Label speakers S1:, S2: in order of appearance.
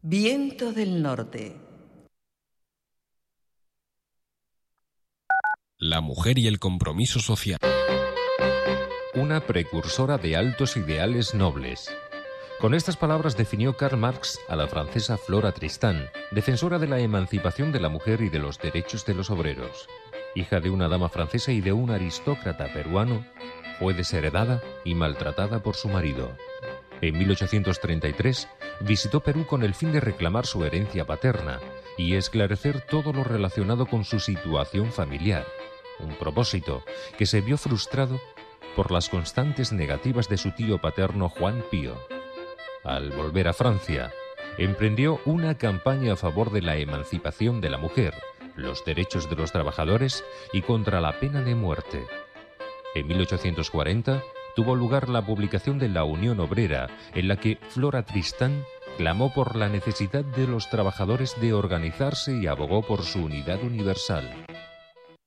S1: Viento del norte.
S2: La mujer y el compromiso social.
S3: Una precursora de altos ideales nobles. Con estas palabras definió Karl Marx a la francesa Flora Tristán, defensora de la emancipación de la mujer y de los derechos de los obreros. Hija de una dama francesa y de un aristócrata peruano, fue desheredada y maltratada por su marido. En 1833 visitó Perú con el fin de reclamar su herencia paterna y esclarecer todo lo relacionado con su situación familiar, un propósito que se vio frustrado por las constantes negativas de su tío paterno Juan Pío. Al volver a Francia, emprendió una campaña a favor de la emancipación de la mujer, los derechos de los trabajadores y contra la pena de muerte. En 1840 tuvo lugar la publicación de La Unión Obrera, en la que Flora Tristán clamó por la necesidad de los trabajadores de organizarse y abogó por su unidad universal.